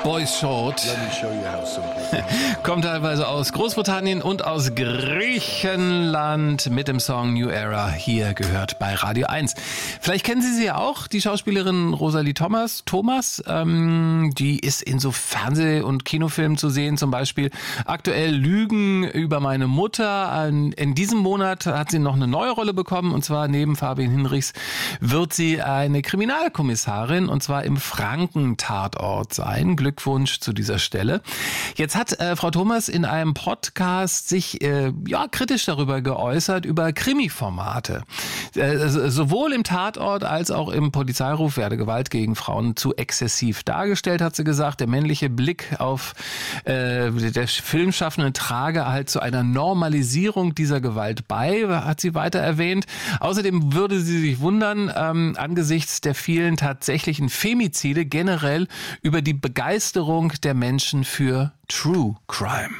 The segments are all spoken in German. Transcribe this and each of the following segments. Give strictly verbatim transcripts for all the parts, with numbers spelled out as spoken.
Boys Short. Let me show you how simple. Kommt teilweise aus Großbritannien und aus Griechenland mit dem Song New Era. Hier gehört bei Radio eins. Vielleicht kennen Sie sie ja auch, die Schauspielerin Rosalie Thomas. Thomas, ähm, die ist in so Fernseh- und Kinofilmen zu sehen, zum Beispiel aktuell Lügen über meine Mutter. In diesem Monat hat sie noch eine neue Rolle bekommen, und zwar neben Fabian Hinrichs wird sie eine Kriminalkommissarin, und zwar im Franken-Tatort sein. Glückwunsch zu dieser Stelle. Jetzt hat äh, Frau Thomas in einem Podcast sich äh, ja kritisch darüber geäußert, über Krimi-Formate. Äh, sowohl im Tatort als auch im Polizeiruf werde Gewalt gegen Frauen zu exzessiv dargestellt, hat sie gesagt. Der männliche Blick auf äh, der Filmschaffenden trage halt zu einer Normalisierung dieser Gewalt bei, hat sie weiter erwähnt. Außerdem würde sie sich wundern, ähm, angesichts der vielen tatsächlichen Femizide generell über die Begeisterung der Menschen für True Crime.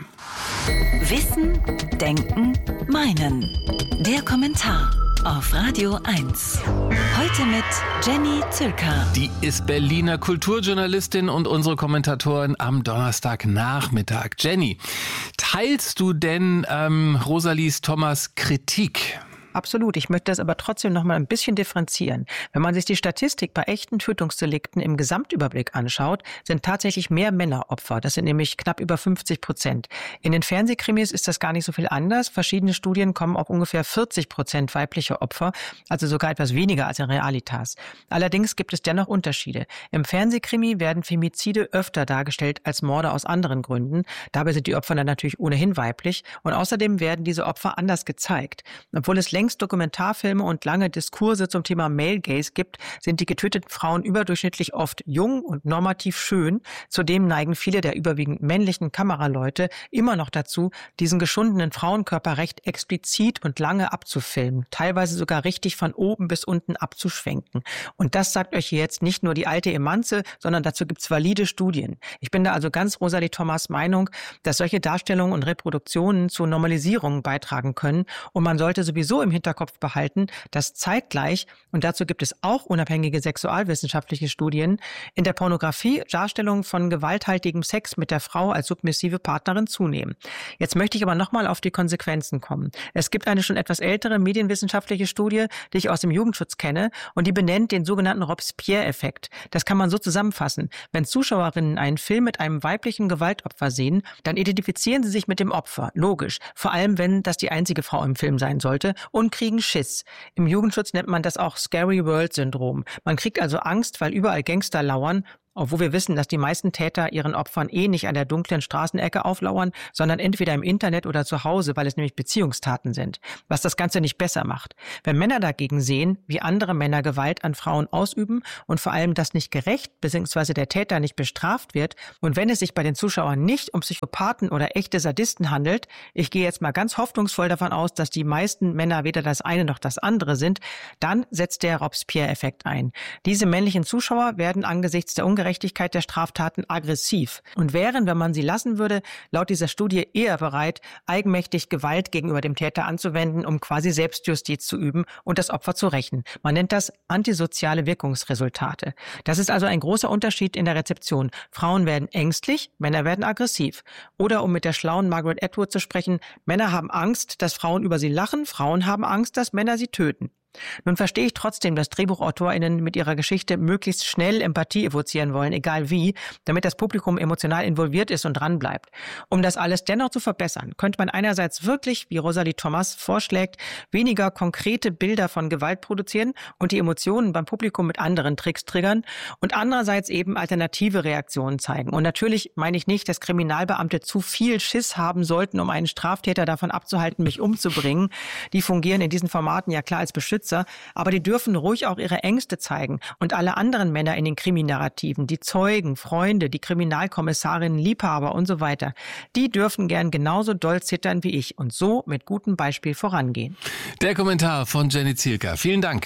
Wissen, Denken, Meinen. Der Kommentar auf Radio eins. Heute mit Jenny Zülker. Die ist Berliner Kulturjournalistin und unsere Kommentatorin am Donnerstagnachmittag. Jenny, teilst du denn ähm, Rosalie Thomas' Kritik? Absolut. Ich möchte das aber trotzdem noch mal ein bisschen differenzieren. Wenn man sich die Statistik bei echten Tötungsdelikten im Gesamtüberblick anschaut, sind tatsächlich mehr Männer Opfer. Das sind nämlich knapp über fünfzig Prozent. In den Fernsehkrimis ist das gar nicht so viel anders. Verschiedene Studien kommen auf ungefähr vierzig Prozent weibliche Opfer, also sogar etwas weniger als in Realitas. Allerdings gibt es dennoch Unterschiede. Im Fernsehkrimi werden Femizide öfter dargestellt als Morde aus anderen Gründen. Dabei sind die Opfer dann natürlich ohnehin weiblich. Und außerdem werden diese Opfer anders gezeigt. Obwohl es längst Dokumentarfilme und lange Diskurse zum Thema Male Gaze gibt, sind die getöteten Frauen überdurchschnittlich oft jung und normativ schön. Zudem neigen viele der überwiegend männlichen Kameraleute immer noch dazu, diesen geschundenen Frauenkörper recht explizit und lange abzufilmen, teilweise sogar richtig von oben bis unten abzuschwenken. Und das sagt euch jetzt nicht nur die alte Emanze, sondern dazu gibt's valide Studien. Ich bin da also ganz Rosalie Thomas' Meinung, dass solche Darstellungen und Reproduktionen zur Normalisierung beitragen können, und man sollte sowieso im Hinterkopf behalten, dass zeitgleich, und dazu gibt es auch unabhängige sexualwissenschaftliche Studien, in der Pornografie Darstellungen von gewalthaltigem Sex mit der Frau als submissive Partnerin zunehmen. Jetzt möchte ich aber nochmal auf die Konsequenzen kommen. Es gibt eine schon etwas ältere medienwissenschaftliche Studie, die ich aus dem Jugendschutz kenne, und die benennt den sogenannten Robespierre-Effekt. Das kann man so zusammenfassen. Wenn Zuschauerinnen einen Film mit einem weiblichen Gewaltopfer sehen, dann identifizieren sie sich mit dem Opfer. Logisch. Vor allem, wenn das die einzige Frau im Film sein sollte, und kriegen Schiss. Im Jugendschutz nennt man das auch Scary World Syndrom. Man kriegt also Angst, weil überall Gangster lauern, obwohl wir wissen, dass die meisten Täter ihren Opfern eh nicht an der dunklen Straßenecke auflauern, sondern entweder im Internet oder zu Hause, weil es nämlich Beziehungstaten sind, was das Ganze nicht besser macht. Wenn Männer dagegen sehen, wie andere Männer Gewalt an Frauen ausüben und vor allem das nicht gerecht bzw. der Täter nicht bestraft wird, und wenn es sich bei den Zuschauern nicht um Psychopathen oder echte Sadisten handelt, ich gehe jetzt mal ganz hoffnungsvoll davon aus, dass die meisten Männer weder das eine noch das andere sind, dann setzt der Robespierre-Effekt ein. Diese männlichen Zuschauer werden angesichts der Ungerechtigkeit der Straftaten aggressiv und wären, wenn man sie lassen würde, laut dieser Studie eher bereit, eigenmächtig Gewalt gegenüber dem Täter anzuwenden, um quasi Selbstjustiz zu üben und das Opfer zu rächen. Man nennt das antisoziale Wirkungsresultate. Das ist also ein großer Unterschied in der Rezeption. Frauen werden ängstlich, Männer werden aggressiv. Oder um mit der schlauen Margaret Atwood zu sprechen, Männer haben Angst, dass Frauen über sie lachen, Frauen haben Angst, dass Männer sie töten. Nun verstehe ich trotzdem, dass DrehbuchautorInnen mit ihrer Geschichte möglichst schnell Empathie evozieren wollen, egal wie, damit das Publikum emotional involviert ist und dranbleibt. Um das alles dennoch zu verbessern, könnte man einerseits wirklich, wie Rosalie Thomas vorschlägt, weniger konkrete Bilder von Gewalt produzieren und die Emotionen beim Publikum mit anderen Tricks triggern und andererseits eben alternative Reaktionen zeigen. Und natürlich meine ich nicht, dass Kriminalbeamte zu viel Schiss haben sollten, um einen Straftäter davon abzuhalten, mich umzubringen. Die fungieren in diesen Formaten ja klar als Beschützer. Aber die dürfen ruhig auch ihre Ängste zeigen. Und alle anderen Männer in den Kriminarrativen, die Zeugen, Freunde, die Kriminalkommissarinnen, Liebhaber und so weiter, die dürfen gern genauso doll zittern wie ich und so mit gutem Beispiel vorangehen. Der Kommentar von Jenny Zülker. Vielen Dank.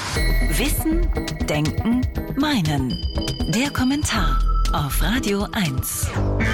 Wissen, Denken, Meinen. Der Kommentar auf Radio eins.